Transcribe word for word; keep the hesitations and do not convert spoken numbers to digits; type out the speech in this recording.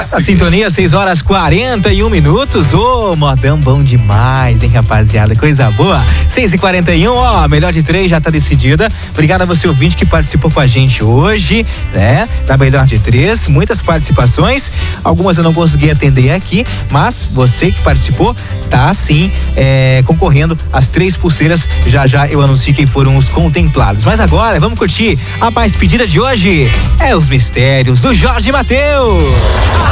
A sintonia, seis horas quarenta e um minutos. Ô, oh, modão bom demais, hein, rapaziada? Coisa boa. seis e quarenta e um, ó, melhor de três já tá decidida. Obrigado a você, ouvinte, que participou com a gente hoje, né? Da melhor de três. Muitas participações. Algumas eu não consegui atender aqui, mas você que participou tá sim é, concorrendo às três pulseiras. Já já eu anuncio quem foram os contemplados. Mas agora vamos curtir a mais pedida de hoje. É os mistérios do Jorge Mateus.